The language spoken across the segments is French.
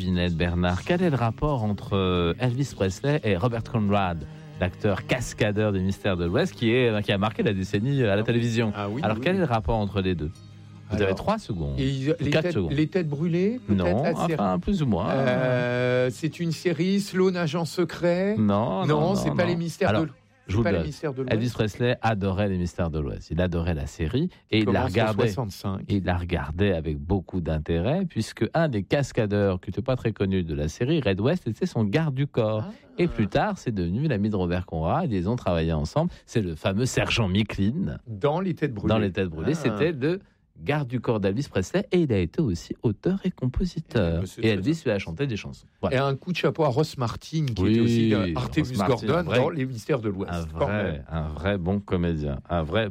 Ginette Bernard, quel est le rapport entre Elvis Presley et Robert Conrad, l'acteur cascadeur des Mystères de l'Ouest, qui a marqué la décennie à la télévision. Alors, quel est le rapport entre les deux ? Vous avez 3 secondes. Les têtes brûlées, peut-être? Non, enfin, plus ou moins. C'est une série, Sloan, agent secret? Non, c'est pas les Mystères de l'Ouest. Je vous le donne. Elvis Presley adorait les Mystères de l'Ouest. Il adorait la série et il la regardait. 65. Et il la regardait avec beaucoup d'intérêt, puisque un des cascadeurs qui n'était pas très connu de la série, Red West, était son garde du corps. Et plus tard, c'est devenu l'ami de Robert Conrad. Ils ont travaillé ensemble. C'est le fameux sergent Micklin. Dans Les Têtes Brûlées. C'était le garde du corps d'Elvis Presley, et il a été aussi auteur et compositeur. Et Elvis lui a chanté des chansons. Voilà. Et un coup de chapeau à Ross Martin, qui était aussi Artemus Gordon dans Les Mystères de l'Ouest. Un vrai bon comédien.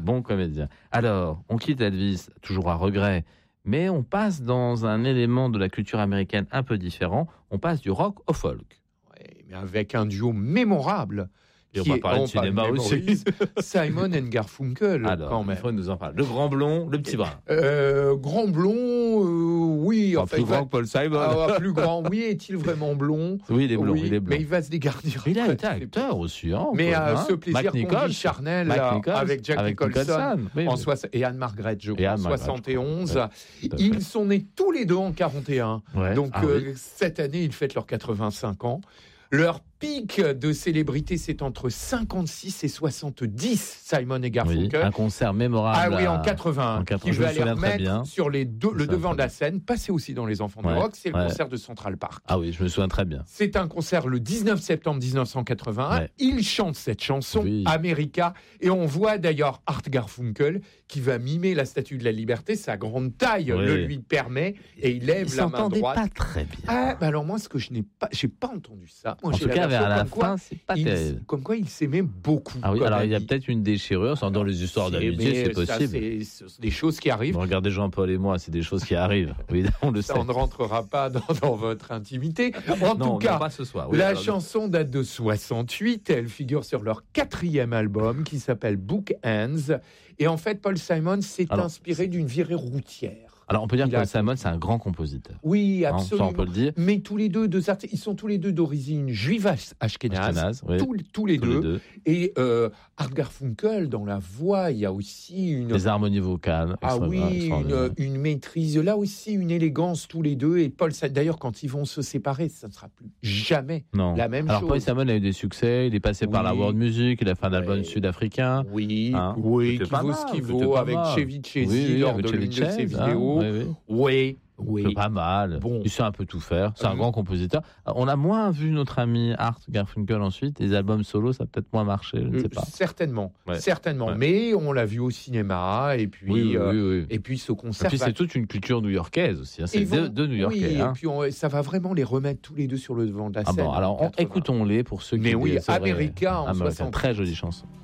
Alors, on quitte Elvis, toujours à regret, mais on passe dans un élément de la culture américaine un peu différent. On passe du rock au folk. Ouais, mais avec un duo mémorable. Et on va parler de cinéma aussi. Simon and Garfunkel. Alors, quand même. Il faut nous en parler. Le grand blond, le petit brun. Grand blond, oui. Plus grand que Paul Simon. Plus grand, oui. Est-il vraiment blond? Oui, il est blond. Mais il va se dégarnir. Il a été acteur aussi. Mais ce plaisir conduit charnel avec Jack Nicholson et Anne Margaret, je crois, en 71. Ils sont nés tous les deux en 41. Donc, cette année, ils fêtent leurs 85 ans. Leur pic de célébrité, c'est entre 56 et 70, Simon et Garfunkel. Un concert mémorable. En 80. Qui va les remettre sur le devant de la scène, passé aussi dans Les Enfants du Rock, c'est le concert de Central Park. Ah oui, je me souviens très bien. C'est un concert le 19 septembre 1981. Il chante cette chanson, America, et on voit d'ailleurs Art Garfunkel qui va mimer la Statue de la Liberté. Sa grande taille le lui permet, et il lève la main droite. Il s'entendait pas très bien. Alors moi, ce que j'ai pas entendu ça. Moi, en tout cas, vers la fin, c'est pas terrible. Comme quoi, ils s'aimaient beaucoup. Ah oui, alors il y a peut-être une déchirure, dans les histoires d'amitié, c'est possible. C'est des choses qui arrivent. Regardez Jean-Paul et moi, c'est des choses qui arrivent. Oui, on le sait. On ne rentrera pas dans votre intimité. En tout cas, pas ce soir. La chanson date de 68. Elle figure sur leur 4e album qui s'appelle Book Ends. Et en fait, Paul Simon s'est inspiré d'une virée routière. Alors, on peut dire que Paul Simon, c'est un grand compositeur. Oui, absolument. Ça, on peut le dire. Mais tous les deux artistes, ils sont tous les deux d'origine juive ashkénaze. Tous les deux. Et Art Garfunkel, dans la voix, il y a aussi des harmonies vocales. Une maîtrise. Là aussi, une élégance, tous les deux. Et Paul Simon, d'ailleurs, quand ils vont se séparer, ça ne sera plus jamais la même chose. Alors, Paul Simon a eu des succès. Il est passé par la world music. Il a fait un album sud-africain. Qui vaut ce qu'il vaut, avec Chevy Chase lors de l'une de ses vidéos. Oui. C'est pas mal. Il sait un peu tout faire. C'est un grand compositeur. On a moins vu notre ami Art Garfunkel ensuite. Les albums solo, ça a peut-être moins marché. Je ne sais pas. Certainement. Mais on l'a vu au cinéma. Et puis, et puis ce concert. Et puis c'est toute une culture new-yorkaise aussi. C'est deux New-Yorkais. Et puis ça va vraiment les remettre tous les deux sur le devant de la scène. Alors écoutons-les pour ceux qui. Mais oui, America en 60. Très jolie chanson.